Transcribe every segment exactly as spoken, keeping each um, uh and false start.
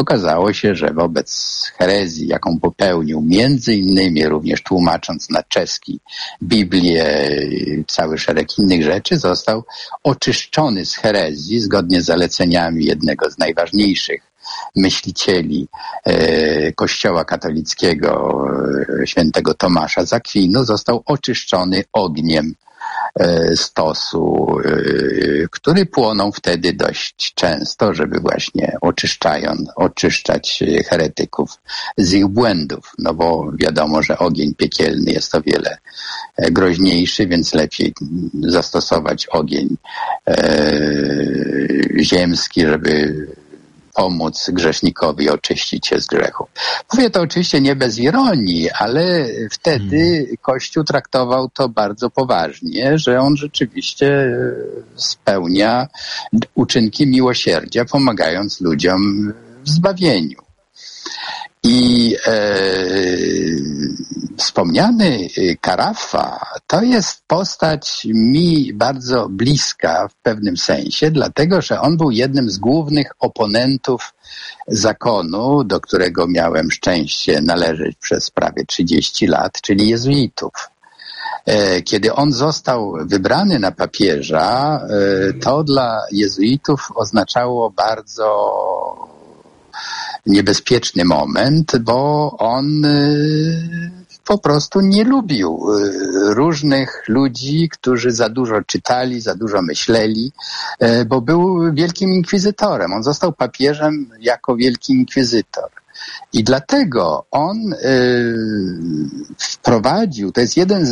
okazało się, że wobec herezji, jaką popełnił, między innymi również tłumacząc na czeski Biblię, cały szereg innych rzeczy, został oczyszczony z herezji zgodnie z zaleceniami jednego z najważniejszych myślicieli e, Kościoła katolickiego, e, świętego Tomasza z Akwinu, został oczyszczony ogniem e, stosu, e, który płonął wtedy dość często, żeby właśnie oczyszczając, oczyszczać heretyków z ich błędów. No bo wiadomo, że ogień piekielny jest o wiele groźniejszy, więc lepiej zastosować ogień e, ziemski, żeby pomóc grzesznikowi oczyścić się z grzechu. Mówię to oczywiście nie bez ironii, ale wtedy Kościół traktował to bardzo poważnie, że on rzeczywiście spełnia uczynki miłosierdzia, pomagając ludziom w zbawieniu. I e, wspomniany Carafa to jest postać mi bardzo bliska w pewnym sensie, dlatego że on był jednym z głównych oponentów zakonu, do którego miałem szczęście należeć przez prawie trzydzieści lat, czyli jezuitów. Kiedy on został wybrany na papieża, to dla jezuitów oznaczało bardzo niebezpieczny moment, bo on po prostu nie lubił różnych ludzi, którzy za dużo czytali, za dużo myśleli, bo był wielkim inkwizytorem. On został papieżem jako wielki inkwizytor. I dlatego on wprowadził, to jest jeden z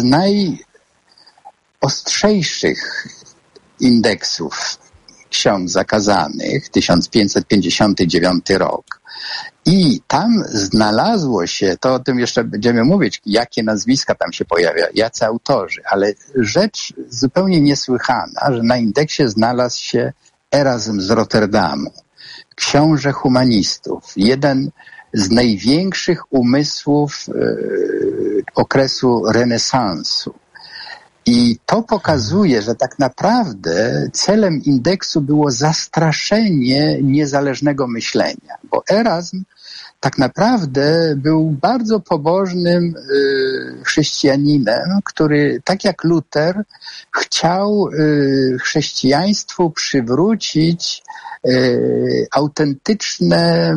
najostrzejszych indeksów ksiąg zakazanych, tysiąc pięćset pięćdziesiąty dziewiąty rok. I tam znalazło się, to o tym jeszcze będziemy mówić, jakie nazwiska tam się pojawia, jacy autorzy, ale rzecz zupełnie niesłychana, że na indeksie znalazł się Erazm z Rotterdamu, książę humanistów, jeden z największych umysłów e, okresu renesansu. I to pokazuje, że tak naprawdę celem indeksu było zastraszenie niezależnego myślenia, bo Erazm tak naprawdę był bardzo pobożnym y, chrześcijaninem, który tak jak Luter chciał y, chrześcijaństwu przywrócić y, autentyczne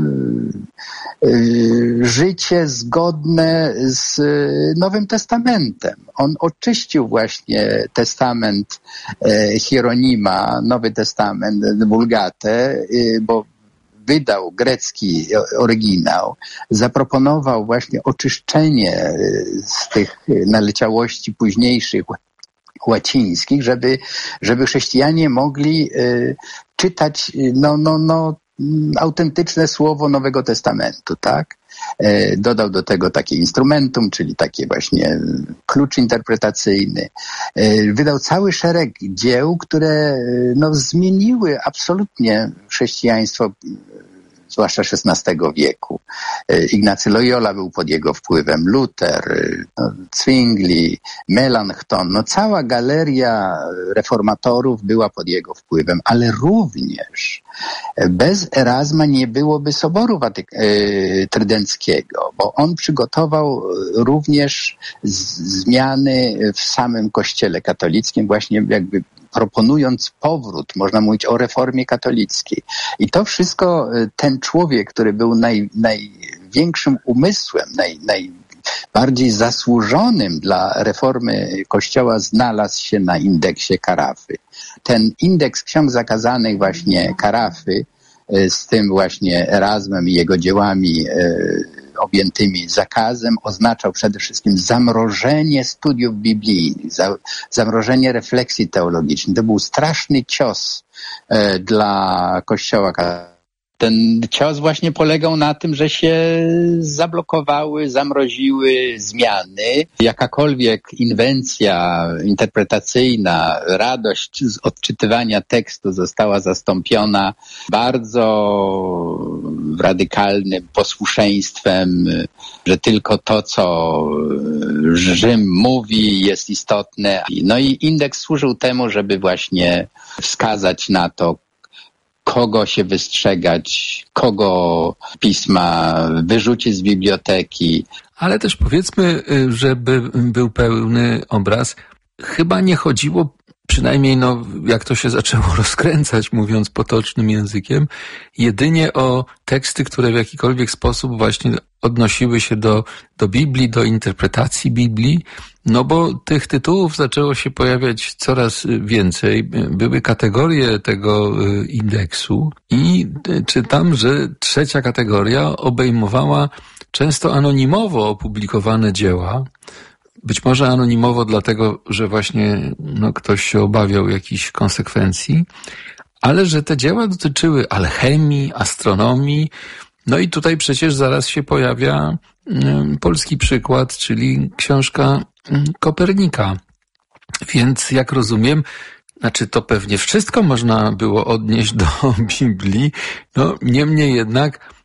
y, życie zgodne z Nowym Testamentem. On oczyścił właśnie testament y, Hieronima, Nowy Testament, Vulgatę, y, bo wydał grecki oryginał, zaproponował właśnie oczyszczenie z tych naleciałości późniejszych łacińskich, żeby, żeby chrześcijanie mogli y, czytać no, no, no, autentyczne słowo Nowego Testamentu, tak? Y, dodał do tego takie instrumentum, czyli taki właśnie klucz interpretacyjny. Y, wydał cały szereg dzieł, które no, zmieniły absolutnie chrześcijaństwo, zwłaszcza szesnastego wieku. Ignacy Loyola był pod jego wpływem, Luther, no, Zwingli, Melanchthon, no cała galeria reformatorów była pod jego wpływem, ale również bez Erazma nie byłoby Soboru Watyk- Trydenckiego, bo on przygotował również z- zmiany w samym Kościele katolickim, właśnie jakby proponując powrót, można mówić o reformie katolickiej. I to wszystko ten człowiek, który był naj, największym umysłem, naj, najbardziej zasłużonym dla reformy Kościoła, znalazł się na indeksie Carafy. Ten indeks ksiąg zakazanych właśnie Carafy z tym właśnie Erazmem i jego dziełami objętymi zakazem oznaczał przede wszystkim zamrożenie studiów biblijnych, za, zamrożenie refleksji teologicznej. To był straszny cios e, dla Kościoła katolickiego. Ten cios właśnie polegał na tym, że się zablokowały, zamroziły zmiany. Jakakolwiek inwencja interpretacyjna, radość z odczytywania tekstu została zastąpiona bardzo radykalnym posłuszeństwem, że tylko to, co Rzym mówi, jest istotne. No i indeks służył temu, żeby właśnie wskazać na to, kogo się wystrzegać, kogo pisma wyrzucić z biblioteki. Ale też powiedzmy, żeby był pełny obraz, chyba nie chodziło, przynajmniej no, jak to się zaczęło rozkręcać, mówiąc potocznym językiem, jedynie o teksty, które w jakikolwiek sposób właśnie odnosiły się do, do Biblii, do interpretacji Biblii, no bo tych tytułów zaczęło się pojawiać coraz więcej. Były kategorie tego indeksu i czytam, że trzecia kategoria obejmowała często anonimowo opublikowane dzieła. Być może anonimowo dlatego, że właśnie no, ktoś się obawiał jakichś konsekwencji, ale że te dzieła dotyczyły alchemii, astronomii. No i tutaj przecież zaraz się pojawia y, polski przykład, czyli książka y, Kopernika. Więc jak rozumiem, znaczy to pewnie wszystko można było odnieść do Biblii, no niemniej jednak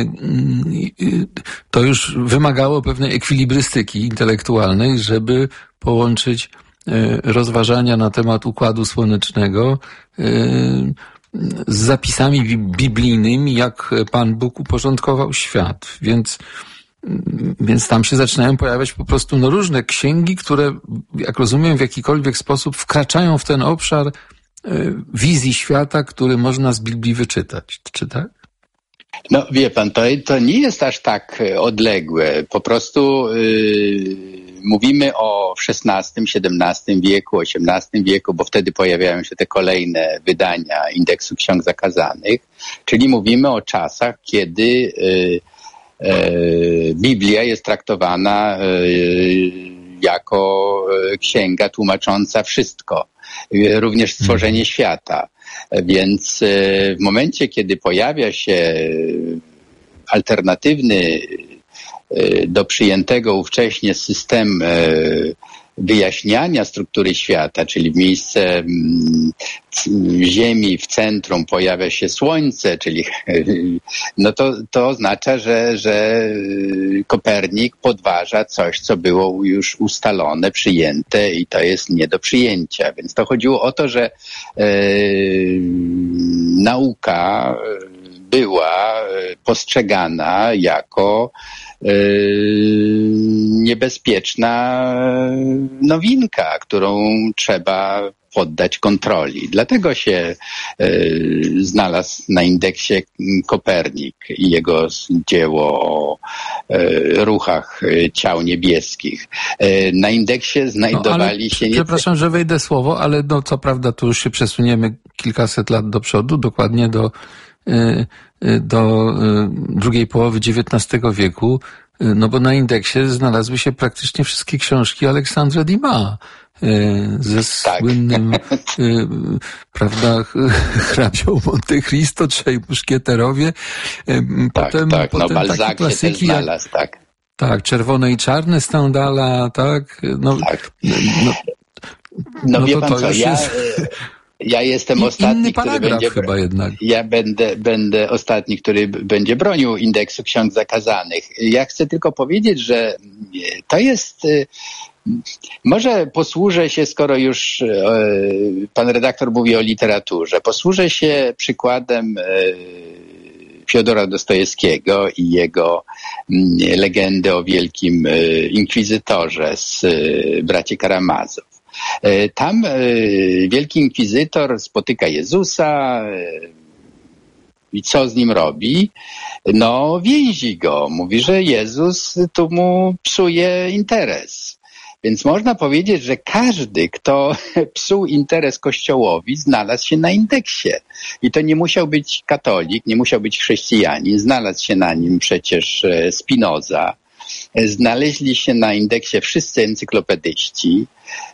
to już wymagało pewnej ekwilibrystyki intelektualnej, żeby połączyć rozważania na temat Układu Słonecznego z zapisami biblijnymi, jak Pan Bóg uporządkował świat. Więc, więc tam się zaczynają pojawiać po prostu no, różne księgi, które, jak rozumiem, w jakikolwiek sposób wkraczają w ten obszar wizji świata, który można z Biblii wyczytać. Czy tak? No wie pan, to, to nie jest aż tak odległe. Po prostu yy, mówimy o szesnastym, siedemnastym wieku, osiemnastym wieku, bo wtedy pojawiają się te kolejne wydania Indeksu Ksiąg Zakazanych, czyli mówimy o czasach, kiedy yy, yy, Biblia jest traktowana yy, jako księga tłumacząca wszystko, yy, również stworzenie świata. Więc w momencie, kiedy pojawia się alternatywny do przyjętego ówcześnie system wyjaśniania struktury świata, czyli w miejsce Ziemi w centrum pojawia się Słońce, czyli no to, to oznacza, że, że Kopernik podważa coś, co było już ustalone, przyjęte i to jest nie do przyjęcia. Więc to chodziło o to, że e, nauka była postrzegana jako niebezpieczna nowinka, którą trzeba poddać kontroli. Dlatego się y, znalazł na indeksie Kopernik i jego dzieło o y, ruchach ciał niebieskich. Y, na indeksie znajdowali no, się... Przepraszam, nie... że wejdę słowo, ale no co prawda tu już się przesuniemy kilkaset lat do przodu, dokładnie do y, do drugiej połowy dziewiętnastego wieku, no bo na indeksie znalazły się praktycznie wszystkie książki Aleksandra Dumas ze tak. słynnym prawda, hrabią Monte Cristo, trzej muszkieterowie, potem, tak, tak. potem no, Balzac takie klasyki się też znalazł, tak. Tak, Czerwone i Czarne Stendhala, tak? No, tak. no, no, no, no wie to, pan to co, ja... jest... Ja jestem ostatni, który będzie chyba jednak. Ja będę, będę ostatni, który będzie bronił Indeksu Ksiąg Zakazanych. Ja chcę tylko powiedzieć, że to jest... Może posłużę się, skoro już pan redaktor mówi o literaturze, posłużę się przykładem Fiodora Dostojewskiego i jego legendy o wielkim inkwizytorze z braci Karamazow. Tam wielki inkwizytor spotyka Jezusa i co z nim robi? No więzi go. Mówi, że Jezus tu mu psuje interes. Więc można powiedzieć, że każdy, kto psuł interes Kościołowi, znalazł się na indeksie. I to nie musiał być katolik, nie musiał być chrześcijanin. Znalazł się na nim przecież Spinoza. Znaleźli się na indeksie wszyscy encyklopedyści.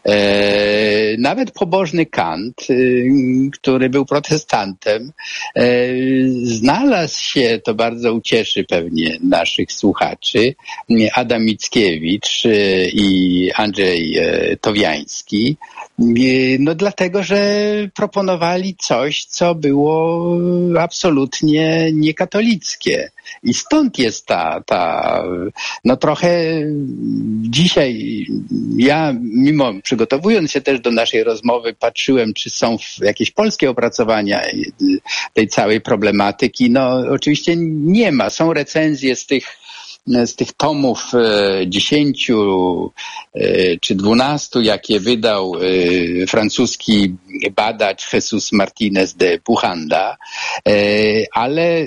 E, nawet pobożny Kant, e, który był protestantem, e, znalazł się, to bardzo ucieszy pewnie naszych słuchaczy, Adam Mickiewicz e, i Andrzej e, Towiański, e, no dlatego, że proponowali coś, co było absolutnie niekatolickie. I stąd jest ta, ta no trochę dzisiaj ja, mimo mimo, przygotowując się też do naszej rozmowy, patrzyłem, czy są jakieś polskie opracowania tej całej problematyki. No oczywiście nie ma. Są recenzje z tych z tych tomów dziesięciu czy dwunastu, jakie wydał francuski badacz Jesus Martinez de Pujanda, ale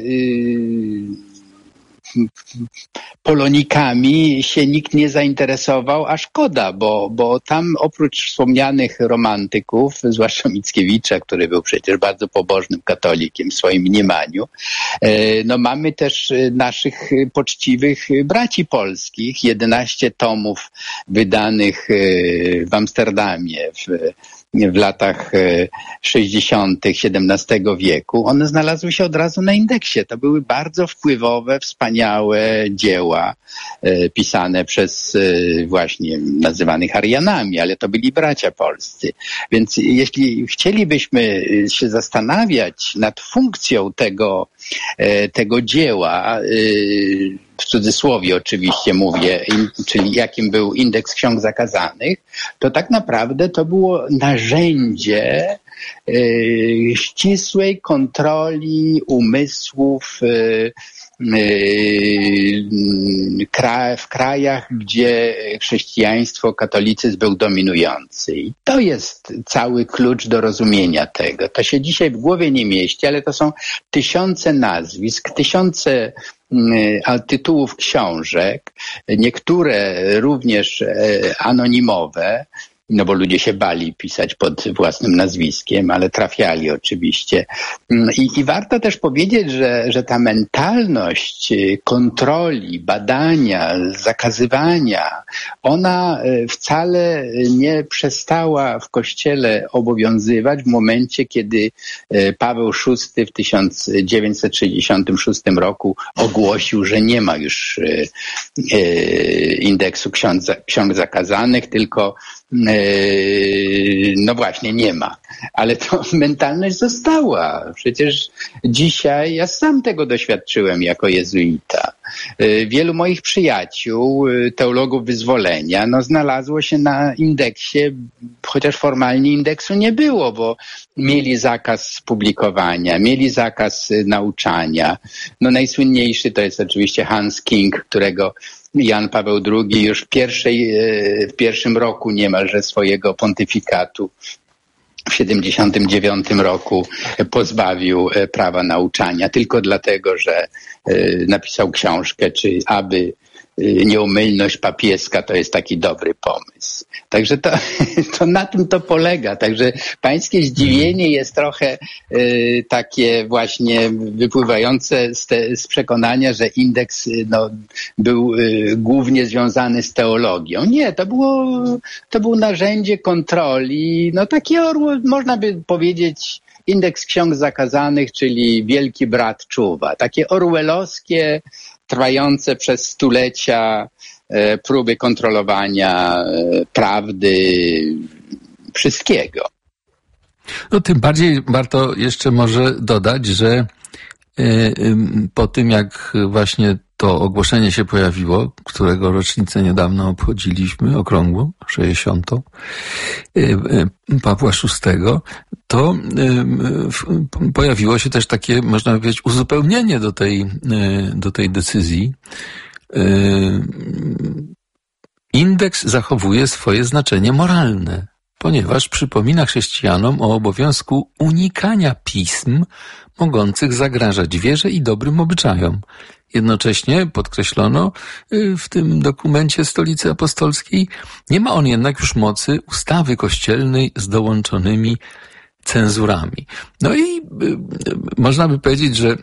polonikami się nikt nie zainteresował, a szkoda, bo, bo tam oprócz wspomnianych romantyków, zwłaszcza Mickiewicza, który był przecież bardzo pobożnym katolikiem w swoim mniemaniu, no mamy też naszych poczciwych braci polskich, jedenaście tomów wydanych w Amsterdamie w w latach sześćdziesiątych siedemnastego wieku, one znalazły się od razu na indeksie. To były bardzo wpływowe, wspaniałe dzieła e, pisane przez e, właśnie nazywanych Arianami, ale to byli bracia polscy. Więc jeśli chcielibyśmy się zastanawiać nad funkcją tego, e, tego dzieła, e, w cudzysłowie oczywiście mówię, czyli jakim był indeks ksiąg zakazanych, to tak naprawdę to było narzędzie y, ścisłej kontroli umysłów y, y, kraj, w krajach, gdzie chrześcijaństwo, katolicyzm był dominujący. I to jest cały klucz do rozumienia tego. To się dzisiaj w głowie nie mieści, ale to są tysiące nazwisk, tysiące tytułów książek, niektóre również anonimowe, no bo ludzie się bali pisać pod własnym nazwiskiem, ale trafiali oczywiście. I, i warto też powiedzieć, że, że ta mentalność kontroli, badania, zakazywania, ona wcale nie przestała w Kościele obowiązywać w momencie, kiedy Paweł szósty w tysiąc dziewięćset sześćdziesiątym szóstym roku ogłosił, że nie ma już indeksu ksiąg, ksiąg zakazanych, tylko no właśnie, nie ma. Ale to mentalność została. Przecież dzisiaj ja sam tego doświadczyłem jako jezuita. Wielu moich przyjaciół, teologów wyzwolenia, no znalazło się na indeksie, chociaż formalnie indeksu nie było, bo mieli zakaz publikowania, mieli zakaz nauczania. No najsłynniejszy to jest oczywiście Hans King, którego Jan Paweł drugi już w, pierwszej, w pierwszym roku niemalże swojego pontyfikatu w siedemdziesiątym dziewiątym roku pozbawił prawa nauczania tylko dlatego, że napisał książkę, czy aby nieumylność papieska to jest taki dobry pomysł. Także to, to na tym to polega. Także pańskie zdziwienie jest trochę y, takie właśnie wypływające z, te, z przekonania, że indeks no, był y, głównie związany z teologią. Nie, to było, to było narzędzie kontroli, no takie orło, można by powiedzieć, indeks ksiąg zakazanych, czyli wielki brat czuwa. Takie orwellowskie, trwające przez stulecia e, próby kontrolowania e, prawdy, wszystkiego. No tym bardziej warto jeszcze może dodać, że e, po tym jak właśnie to ogłoszenie się pojawiło, którego rocznicę niedawno obchodziliśmy, okrągłą, sześćdziesiątą, Pawła szóstego, to pojawiło się też takie, można powiedzieć, uzupełnienie do tej, do tej decyzji. Indeks zachowuje swoje znaczenie moralne, ponieważ przypomina chrześcijanom o obowiązku unikania pism mogących zagrażać wierze i dobrym obyczajom. Jednocześnie podkreślono w tym dokumencie Stolicy Apostolskiej, nie ma on jednak już mocy ustawy kościelnej z dołączonymi cenzurami. No i y, można by powiedzieć, że y,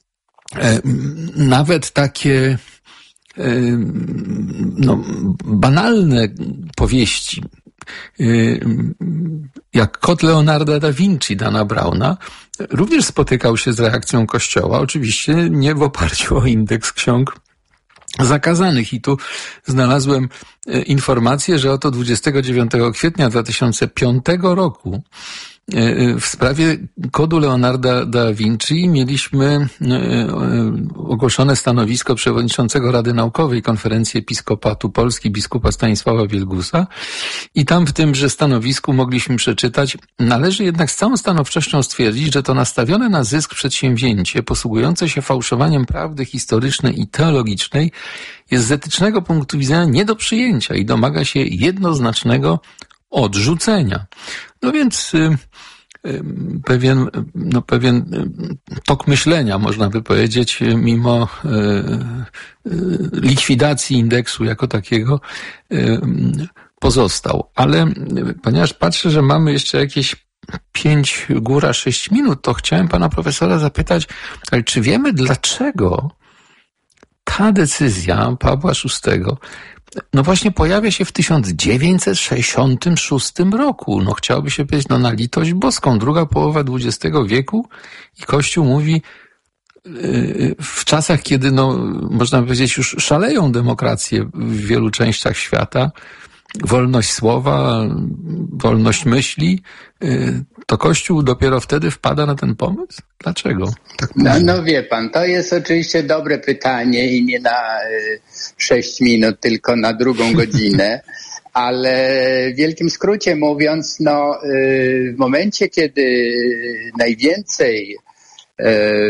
nawet takie y, no, banalne powieści, y, jak Kot Leonarda da Vinci, Dana Browna, również spotykał się z reakcją Kościoła, oczywiście nie w oparciu o indeks ksiąg zakazanych. I tu znalazłem informację, że oto dwudziestego dziewiątego kwietnia dwa tysiące piątego roku w sprawie kodu Leonarda da Vinci mieliśmy ogłoszone stanowisko przewodniczącego Rady Naukowej Konferencji Episkopatu Polski biskupa Stanisława Wielgusa i tam w tymże stanowisku mogliśmy przeczytać: należy jednak z całą stanowczością stwierdzić, że to nastawione na zysk przedsięwzięcie posługujące się fałszowaniem prawdy historycznej i teologicznej jest z etycznego punktu widzenia nie do przyjęcia i domaga się jednoznacznego odrzucenia. No więc y, y, pewien, no pewien tok myślenia, można by powiedzieć, mimo y, y, likwidacji indeksu jako takiego y, pozostał. Ale ponieważ patrzę, że mamy jeszcze jakieś pięć, góra sześć minut, to chciałem pana profesora zapytać, ale czy wiemy, dlaczego ta decyzja Pawła szóstego no właśnie pojawia się w tysiąc dziewięćset sześćdziesiątym szóstym roku. No chciałoby się powiedzieć, no na litość boską, druga połowa dwudziestego wieku i Kościół mówi yy, w czasach, kiedy no można powiedzieć już szaleją demokracje w wielu częściach świata, wolność słowa, wolność myśli, yy, to Kościół dopiero wtedy wpada na ten pomysł? Dlaczego? Tak no, no wie pan, to jest oczywiście dobre pytanie i nie na y, sześć minut, tylko na drugą godzinę, ale w wielkim skrócie mówiąc, no y, w momencie, kiedy najwięcej y,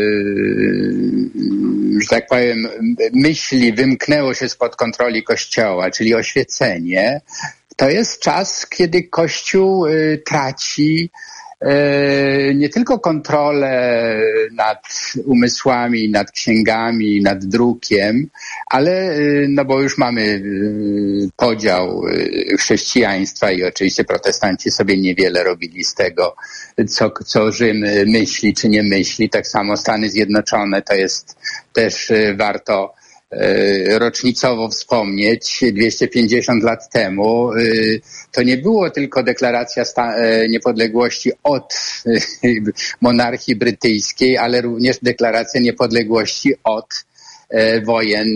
że tak powiem, myśli wymknęło się spod kontroli Kościoła, czyli oświecenie, to jest czas, kiedy Kościół y, traci nie tylko kontrolę nad umysłami, nad księgami, nad drukiem, ale no bo już mamy podział chrześcijaństwa i oczywiście protestanci sobie niewiele robili z tego, co, co Rzym myśli czy nie myśli. Tak samo Stany Zjednoczone to jest też warto rocznicowo wspomnieć, dwieście pięćdziesiąt lat temu, to nie było tylko deklaracja niepodległości od monarchii brytyjskiej, ale również deklaracja niepodległości od wojen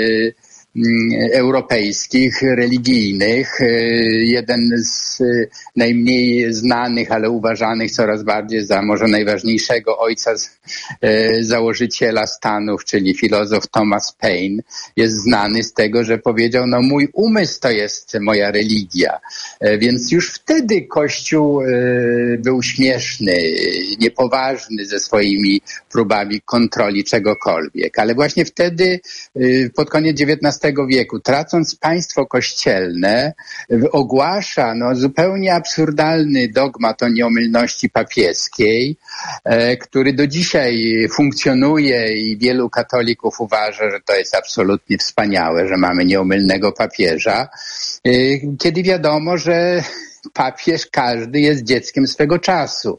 europejskich, religijnych. Jeden z najmniej znanych, ale uważanych coraz bardziej za może najważniejszego ojca założyciela Stanów, czyli filozof Thomas Paine, jest znany z tego, że powiedział, no mój umysł to jest moja religia. Więc już wtedy Kościół był śmieszny, niepoważny ze swoimi próbami kontroli czegokolwiek. Ale właśnie wtedy, pod koniec dziewiętnastego wieku, tracąc państwo kościelne, ogłasza no, zupełnie absurdalny dogmat o nieomylności papieskiej, e, który do dzisiaj funkcjonuje i wielu katolików uważa, że to jest absolutnie wspaniałe, że mamy nieomylnego papieża, e, kiedy wiadomo, że papież każdy jest dzieckiem swego czasu.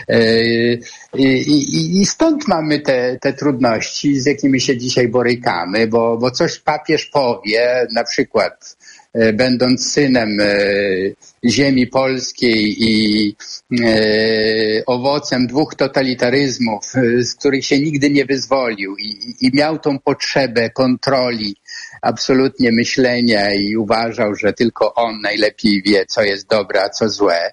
I, i, i stąd mamy te, te trudności, z jakimi się dzisiaj borykamy, bo, bo coś papież powie, na przykład będąc synem ziemi polskiej i owocem dwóch totalitaryzmów, z których się nigdy nie wyzwolił i, i miał tą potrzebę kontroli, absolutnie myślenia i uważał, że tylko on najlepiej wie, co jest dobre, a co złe.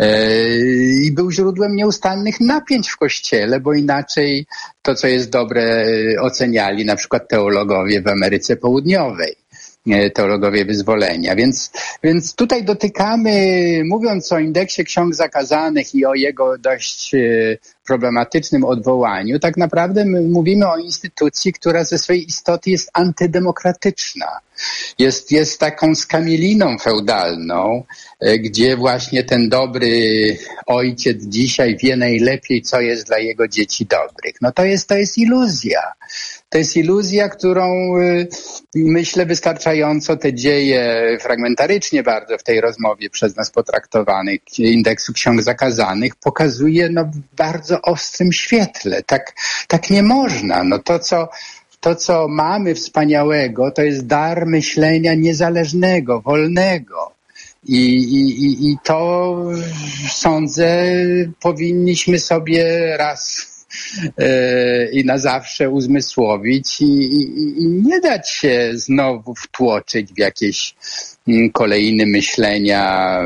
I był źródłem nieustannych napięć w Kościele, bo inaczej to, co jest dobre, oceniali na przykład teologowie w Ameryce Południowej, teologowie wyzwolenia. Więc, więc tutaj dotykamy, mówiąc o indeksie ksiąg zakazanych i o jego dość problematycznym odwołaniu, tak naprawdę my mówimy o instytucji, która ze swojej istoty jest antydemokratyczna. Jest, jest taką skamieliną feudalną, gdzie właśnie ten dobry ojciec dzisiaj wie najlepiej, co jest dla jego dzieci dobrych. No to jest, to jest iluzja. To jest iluzja, którą myślę wystarczająco te dzieje fragmentarycznie bardzo w tej rozmowie przez nas potraktowanych indeksu ksiąg zakazanych pokazuje no, w bardzo ostrym świetle. Tak, tak nie można. No to, co To, co mamy wspaniałego, to jest dar myślenia niezależnego, wolnego. I, i, i to, sądzę, powinniśmy sobie raz i na zawsze uzmysłowić i, i, i nie dać się znowu wtłoczyć w jakieś kolejne myślenia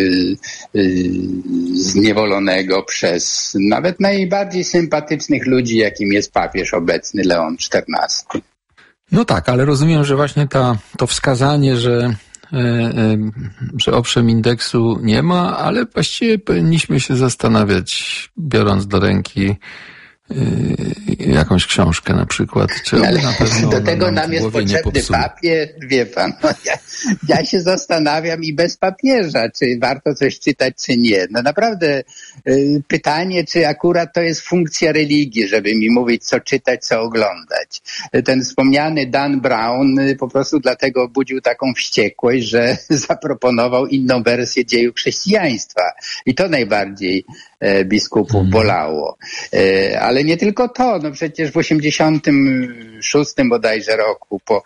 zniewolonego przez nawet najbardziej sympatycznych ludzi, jakim jest papież obecny Leon czternasty. No tak, ale rozumiem, że właśnie ta, to wskazanie, że, że owszem indeksu nie ma, ale właściwie powinniśmy się zastanawiać, biorąc do ręki jakąś książkę na przykład. Czy no, ale na pewno do tego nam jest potrzebny papier, wie pan. No, ja, ja się zastanawiam i bez papieża, czy warto coś czytać, czy nie. No naprawdę y, pytanie, czy akurat to jest funkcja religii, żeby mi mówić, co czytać, co oglądać. Ten wspomniany Dan Brown y, po prostu dlatego budził taką wściekłość, że zaproponował inną wersję dziejów chrześcijaństwa. I to najbardziej y, biskupów bolało. Y, ale nie tylko to, no przecież w osiemdziesiątym szóstym bodajże roku po,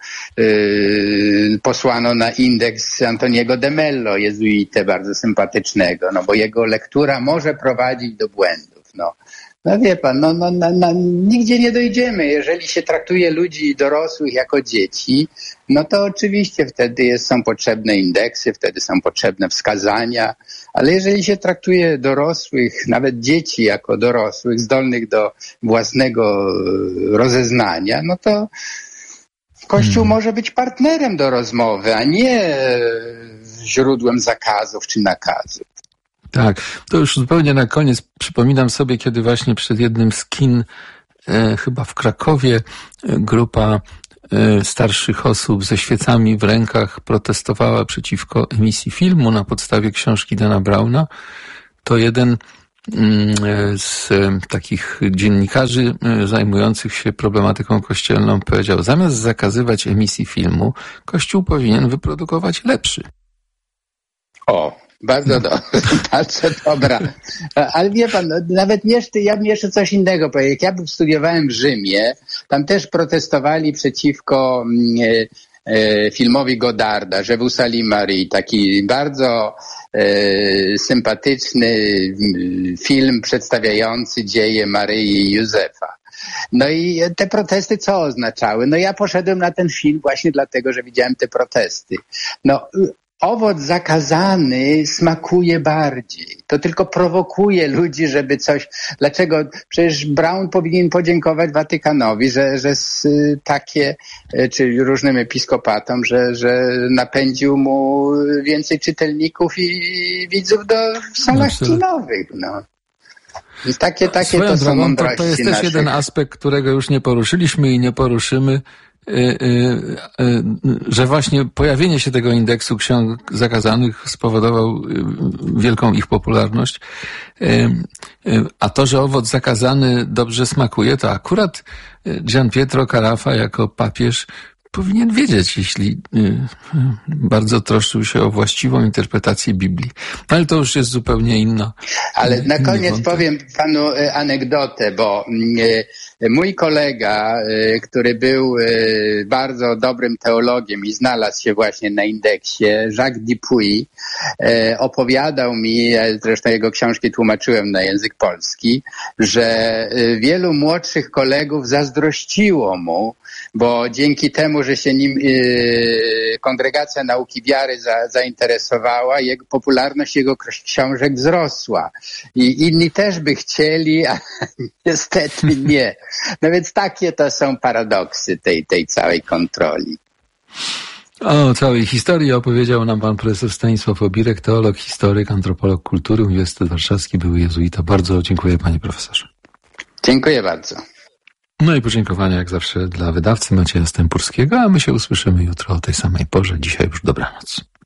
yy, posłano na indeks Antoniego de Mello, jezuitę bardzo sympatycznego, no bo jego lektura może prowadzić do błędów. No, no wie pan, no, no, no, no, nigdzie nie dojdziemy. Jeżeli się traktuje ludzi dorosłych jako dzieci, no to oczywiście wtedy jest, są potrzebne indeksy, wtedy są potrzebne wskazania, ale jeżeli się traktuje dorosłych, nawet dzieci jako dorosłych, zdolnych do własnego rozeznania, no to Kościół hmm. może być partnerem do rozmowy, a nie źródłem zakazów czy nakazów. Tak, to już zupełnie na koniec przypominam sobie, kiedy właśnie przed jednym z kin, e, chyba w Krakowie, e, grupa e, starszych osób ze świecami w rękach protestowała przeciwko emisji filmu na podstawie książki Dana Browna. To jeden mm, z e, takich dziennikarzy e, zajmujących się problematyką kościelną powiedział, zamiast zakazywać emisji filmu, Kościół powinien wyprodukować lepszy. O! Bardzo dobra, bardzo dobra. Ale wie pan, nawet jeszcze, ja bym jeszcze coś innego powiedział. Jak ja studiowałem w Rzymie, tam też protestowali przeciwko e, e, filmowi Godarda, Je vous salue Marie, taki bardzo e, sympatyczny film przedstawiający dzieje Maryi i Józefa. No i te protesty co oznaczały? No ja poszedłem na ten film właśnie dlatego, że widziałem te protesty. No owoc zakazany smakuje bardziej. To tylko prowokuje ludzi, żeby coś... Dlaczego? Przecież Brown powinien podziękować Watykanowi, że, że takie, czy różnym episkopatom, że, że napędził mu więcej czytelników i widzów do w salach no, kinowych. No. Więc takie, takie Swoją to drogą, są mądrości to, to jest naszych. też jeden aspekt, którego już nie poruszyliśmy i nie poruszymy, że właśnie pojawienie się tego indeksu ksiąg zakazanych spowodował wielką ich popularność, a to, że owoc zakazany dobrze smakuje, to akurat Gian Pietro Carafa jako papież powinien wiedzieć, jeśli bardzo troszczył się o właściwą interpretację Biblii. Ale to już jest zupełnie inna. Ale na koniec wątek. Powiem panu anegdotę, bo mój kolega, który był bardzo dobrym teologiem i znalazł się właśnie na indeksie, Jacques Dupuy, opowiadał mi, zresztą jego książki tłumaczyłem na język polski, że wielu młodszych kolegów zazdrościło mu, bo dzięki temu, że się nim yy, Kongregacja Nauki Wiary za, zainteresowała, jego popularność jego książek wzrosła. I inni też by chcieli, a niestety nie. No więc takie to są paradoksy tej, tej całej kontroli. O całej historii opowiedział nam pan profesor Stanisław Obirek, teolog, historyk, antropolog kultury, Uniwersytet Warszawski, były jezuita. Bardzo dziękuję panie profesorze. Dziękuję bardzo. No i podziękowania jak zawsze dla wydawcy Macieja Stępurskiego, a my się usłyszymy jutro o tej samej porze. Dzisiaj już dobranoc.